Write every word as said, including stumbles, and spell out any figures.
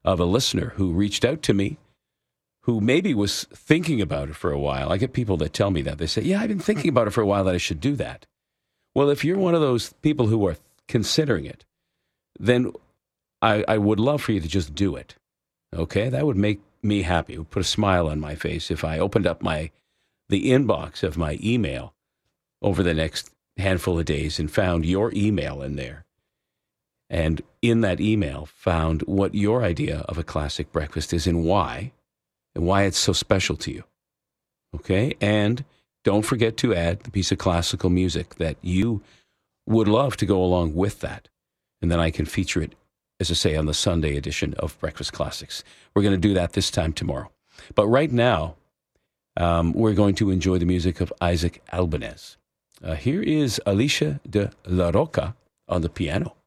of a listener who reached out to me, who maybe was thinking about it for a while. I get people that tell me that. They say, yeah, I've been thinking about it for a while that I should do that. Well, if you're one of those people who are considering it, then I, I would love for you to just do it. Okay? That would make me happy. It would put a smile on my face if I opened up my the inbox of my email over the next handful of days and found your email in there. And in that email found what your idea of a classic breakfast is and why, and why it's so special to you. Okay? And don't forget to add the piece of classical music that you would love to go along with that. And then I can feature it, as I say, on the Sunday edition of Breakfast Classics. We're going to do that this time tomorrow. But right now, um, we're going to enjoy the music of Isaac Albanese. Uh, here is Alicia de la Roca on the piano.